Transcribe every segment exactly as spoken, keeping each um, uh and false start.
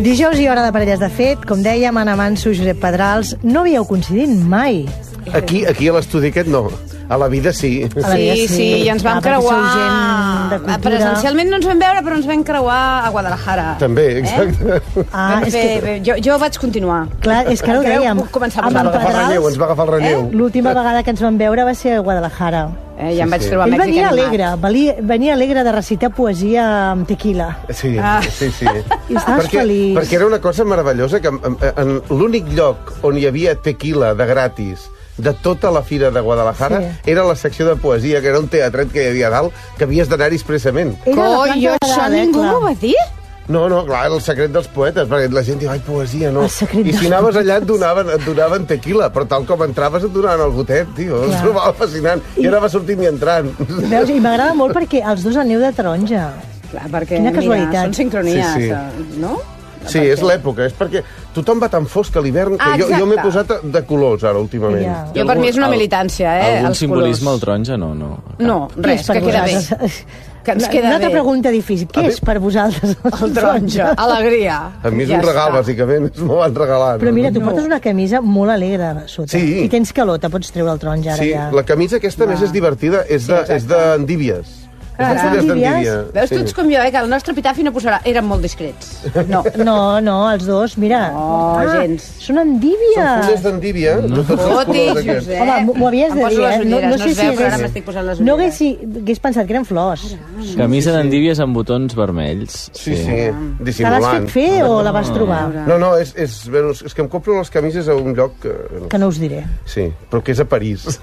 Dijous i hora de parelles de fet, com dèiem, Anna Manso, Josep Pedrals, no havíeu coincidit mai. Aquí, aquí a l'estudi aquest no. A la vida sí. A la vida Sí, sí. sí, i ens vam Ah, perquè creuar. sou gent de cultura. Presencialment no ens vam veure, però ens vam creuar a Guadalajara. També, exacte. Ah, Vam és fer- que, bé, jo, jo vaig continuar. clar, és que ara ho Creu, dèiem. puc començar a Amb posar en Ens va agafar el relleu, ens Pedrals, va agafar el relleu. l'última vegada que ens vam veure va ser a Guadalajara. Eh, ja em Sí, vaig sí. trobar Ell Mèxic venia animat. alegre, venia, venia alegre de recitar poesia amb tequila. Sí, Ah. sí, sí. I estaves perquè, feliç. perquè era una cosa meravellosa que en, en, en l'únic lloc on hi havia tequila de gratis de tota la fira de Guadalajara Sí. era la secció de poesia, que era un teatret que hi havia a dalt, que havies d'anar-hi expressament. Era la planta Coi, de això dalt, eh, ningú clar. m'ho va dir? No, no, clar, era el secret dels poetes, perquè la gent diu, ai, poesia, no. El secret I si dels anaves allà et donaven, et donaven tequila, però tal com entraves et donaven el gotet, tio. Clar. Es trobava fascinant. I, I- I anava sortint i entrant. Veus? I m'agrada molt perquè els dos aneu de taronja. Clar, perquè, Quina mira, casualitat. són sincronies, Sí, sí. eh, no? Sí, és l'època, és perquè tothom va tan fosc a l'hivern que Ah, jo, jo m'he exacte. posat de colors ara últimament. Ja. Jo per mi és una militància, eh, Algun els simbolisme colors. al taronja? No, no. No, Què res, és per que queda bé. vosaltres? Que ens Una- queda Una altra bé. pregunta difícil. Què A mi- és per vosaltres El taronja, alegria. A mi és Ja un regal, està. bàsicament, m'ho van regalar. Però mira, tu No. portes una camisa molt alegre a sota. Sí. I tens calor, te pots treure el taronja ara Sí, ja. la camisa aquesta, més, és divertida, és de- exacte. és d'endívies. És de Ah, fulles d'endívies? d'endívia. Veus, tu ets com jo, eh, que el nostre epitafi no posarà... Érem molt discrets. No. No, no, els dos, mira. No, gens. Són endívies. Són fulles d'endívia, no tots els Foti, colors aquests. Josep. Home, m'ho- m'ho havies Em de poso dir, les eh? No, ulleres, no no sé es si veu, però ara hagués... m'estic posant les No ulleres. hagués, hagués pensat que eren flors. Camisa d'endívies amb botons vermells. Sí, sí, Te l'has dissimulant. fet fer o la vas trobar? No, no, és, és, bueno, és que em compro les camises a un lloc que... Que no us diré. Sí, però que és a París.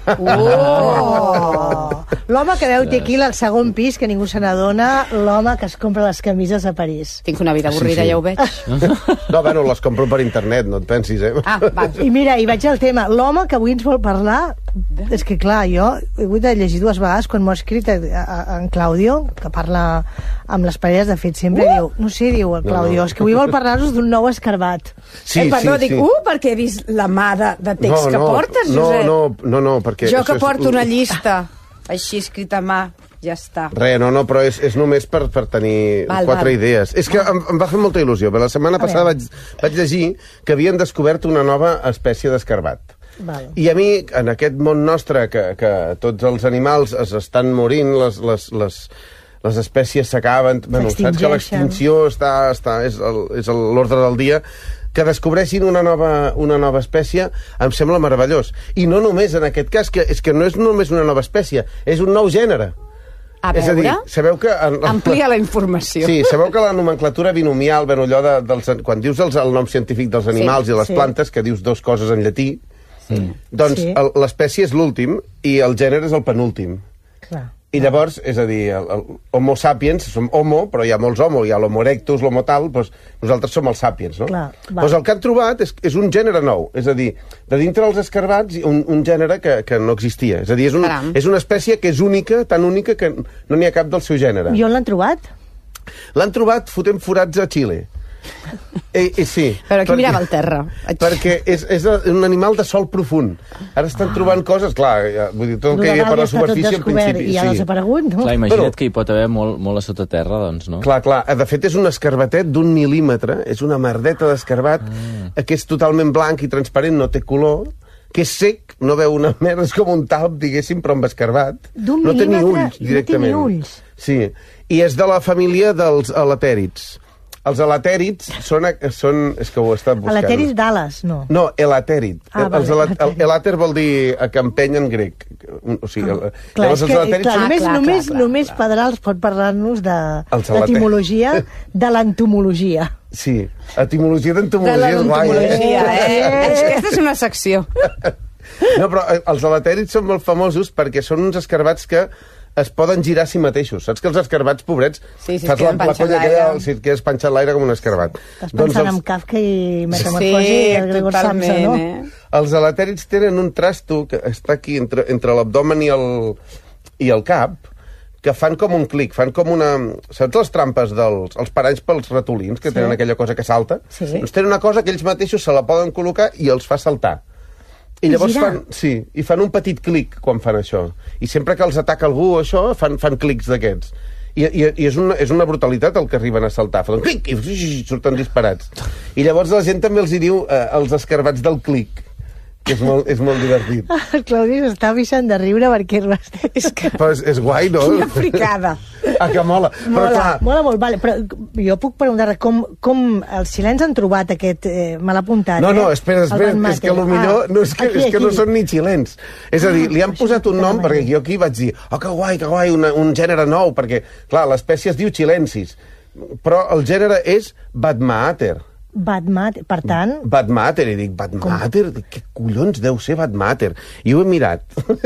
Oh! L'home que veu tequila al segon pis, que ningú se n'adona, l'home que es compra les camises a París. Tinc una vida avorrida, Sí, sí. ja ho veig. No, bueno, les compro per internet, no et pensis, eh? Ah, va. I mira, i vaig al tema. L'home que avui ens vol parlar... És que, clar, jo he hagut de llegir dues vegades quan m'ho ha escrit a, a, en Claudio, que parla amb les parelles de fet sempre, uh! diu, no sé, diu el Claudio, No, no. és que avui vol parlar-nos d'un nou escarbat. Sí, eh, perdó, sí, dic, sí. uh, perquè he vist la mà de, de text no, que no, portes, no, Josep. no, no, no, perquè... Jo això que és- porto una llista així escrita a mà, ja està. Res, no, no, però és, és només per, per tenir Val, quatre val. idees. És que em, em va fer molta il·lusió, perquè la setmana passada vaig, vaig llegir que havien descobert una nova espècie d'escarbat. Val. I a mi, en aquest món nostre, que, que tots els animals es estan morint, les, les, les, les espècies s'acaben... Bueno, saps que l'extinció està, està, és el- és el- l'ordre del dia, que descobreixin una nova, una nova espècie em sembla meravellós. I no només en aquest cas, que és que no és només una nova espècie, és un nou gènere. A És a dir, veure, sabeu que... En, amplia la informació. Sí, sabeu que la nomenclatura binomial, bueno, allò de, dels, quan dius els, el nom científic dels animals Sí, i les sí. plantes, que dius dos coses en llatí, sí. doncs Sí. el- l'espècie és l'últim i el gènere és el penúltim. Clar. I llavors, és a dir, el, el Homo sapiens, som homo, però hi ha molts homo, hi ha l'Homo erectus, l'Homo tal, doncs nosaltres som els sapiens, no? Clar, va. Doncs el que han trobat és, és un gènere nou, és a dir, de dintre dels escarbats, un, un gènere que, que no existia. És a dir, és, un, Caram. és una espècie que és única, tan única que no n'hi ha cap del seu gènere. I on l'han trobat? L'han trobat fotent forats a Xile. Eh, eh, sí. Però aquí mirava el terra. Perquè és, és un animal de sol profund. Ara estan trobant coses, clar, ja, vull dir, tot el que hi ha per la superfície en principi. i ja ha desaparegut, no? Clar, imagina't Però- que hi pot haver molt, molt a sota terra, doncs, no? Clar, clar. De fet, és un escarbatet d'un mil·límetre, és una merdeta d'escarbat, ah. que és totalment blanc i transparent, no té color, que és sec, no veu una merda, és com un talp, diguéssim, però amb escarbat. D'un no té ni mil·límetre ulls, i no té ni directament. ulls. Sí, i és de la família dels alatèrids. Els alatèrids són... són és que ho he estat buscant. Alateris d'ales, no. No, elatèrid. Ah, El- vale, els ela- elatèrid. el- Elàter vol dir que empeny en grec. O sigui, el, Clar, llavors és els que, elatèrids clar, són... només, clar, només, clar, clar, només clar. Pedrals pot parlar-nos de Els alatè- l'etimologia de l'entomologia. Sí, etimologia De d'entomologia és guai, eh? l'entomologia, eh? Aquesta és una secció. No, però eh, els elatèrids són molt famosos perquè són uns escarbats que es poden girar a si mateixos. Saps que els escarbats, pobrets, Sí, sí, es fas la, queden la penjant colla l'aire. aquella, si et quedes penjant l'aire com un escarbat. Estàs pensant en Kafka i Metamorfosi Sí, i el Gregor Samsa, totalment, no? eh? Els elatèrids tenen un trasto que està aquí entre, entre l'abdomen i, el, i el cap, que fan com un clic, fan com una... Saps les trampes dels els parells pels ratolins, que Sí. tenen aquella cosa que salta? Sí. Doncs tenen una cosa que ells mateixos se la poden col·locar i els fa saltar. I I llavors girar. fan, sí, i fan un petit clic quan fan això. I sempre que els ataca algú, això, fan, fan clics d'aquests. I, i, i és, una, és una brutalitat el que arriben a saltar. Fan clic i surten disparats. I llavors la gent també els hi diu eh, els escarbats del clic. Que és molt, és molt divertit. El Claudi s'està vixant de riure perquè és que... Però és, és guai, no? Quina fricada. Ah, que mola. Però, mola, clar... mola molt, vale. Però jo puc preguntar com, com els xilens han trobat aquest... Eh, me l'ha apuntat, No, no, eh? espera, espera, és que potser ah, no, és que, aquí, és que no són ni xilens. És a dir, li han posat un nom, perquè jo aquí vaig dir, oh, que guai, que guai, una, un gènere nou, perquè, clar, l'espècie es diu chilensis, però el gènere és Badmaater. Badmaater, per tant... Badmaater, i dic, Badmaater? Què collons deu ser Badmaater? I ho he mirat.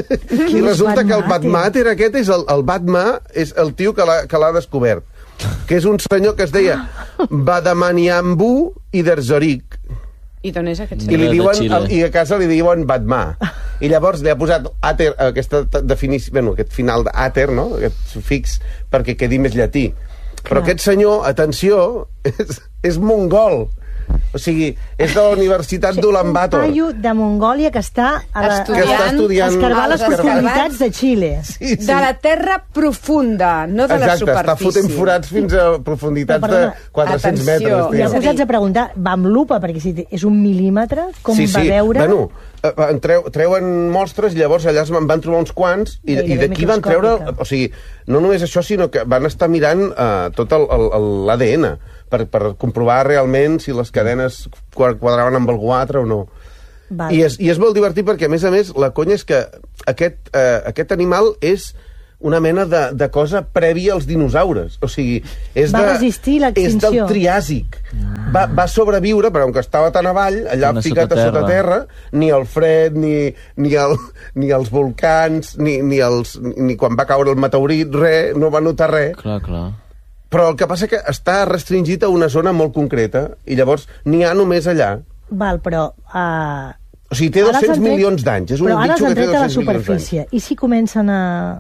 I resulta que el Badmaater aquest és el, el Badma, és el tio que l'ha descobert, que és un senyor que es deia Badamaniambu i Derzorik. I d'on és aquest I, li diuen, el, I a casa li diuen Badma. I llavors li ha posat àter, aquesta definició, bueno, aquest final d'àter, no? Aquest sufix, perquè quedi més llatí. Però Clar. Aquest senyor, atenció, és, és mongol. O sigui, és de la Universitat d'Ulan Bator. Un paio de Mongòlia que està, a la, estudiant, que està estudiant escarbar les profunditats de Xile. Sí, sí. De la terra profunda, no de Exacte, la superfície. Està fotent forats fins a profunditats de quatre-cents atenció, metres. I algú s'haig de preguntar, va amb lupa, perquè si és un mil·límetre, com sí, va sí. veure... Bueno, en treu, treuen mostres, llavors allà en van trobar uns quants, i, i d'aquí van treure... O sigui, no només això, sinó que van estar mirant uh, tot l'A D N, per, per comprovar realment si les cadenes quadraven amb algú altre o no. Val. I, és, I és molt divertit perquè, a més a més, la conya és que aquest, uh, aquest animal és una mena de, de cosa prèvia als dinosaures. O sigui, és, va de, resistir l'extinció. És del Triàsic. Ah. Va, va sobreviure, però com que estava tan avall, allà Una ficat a sota terra, ni el fred, ni, ni, el, ni els volcans, ni, ni, els, ni quan va caure el meteorit, res, no va notar res. Clar, clar. Però el que passa que està restringit a una zona molt concreta, i llavors n'hi ha només allà. Val, però... Uh... O sigui, té dos-cents milions d'anys. És un bitxo que té dos-cents milions d'anys. I si comencen a,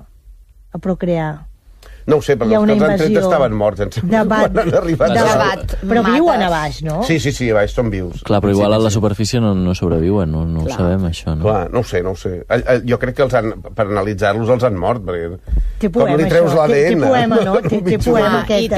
a procrear? No ho sé, perquè els que els han tret estaven morts, em sembla, quan han arribat. Debat. Però viuen a baix, no? Sí, sí, sí, a baix són vius. Clar, però igual a la superfície no, no sobreviuen, no, no ho sabem, això, no? Clar, no ho sé, no ho sé. Jo crec que els han, per analitzar-los els han mort, perquè... Té poema, com li treus l'A D N? Té poema, no? Té poema aquest.